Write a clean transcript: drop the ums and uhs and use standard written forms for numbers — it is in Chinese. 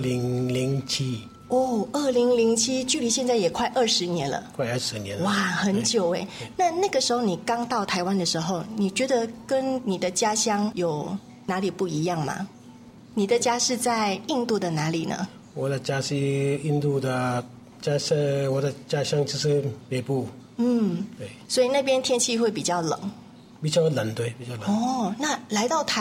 2007。 哦，2007，距离现在也快20年了， 快20年了。 哇，很久哎。那个时候你刚到台湾的时候，你觉得跟你的家乡有哪里不一样吗？你的家是在印度的哪里呢？ 我的家是印度的，我的家乡就是北部。对。 所以那边天气会比较冷。 比较冷，对，比较冷。 哦，那来到台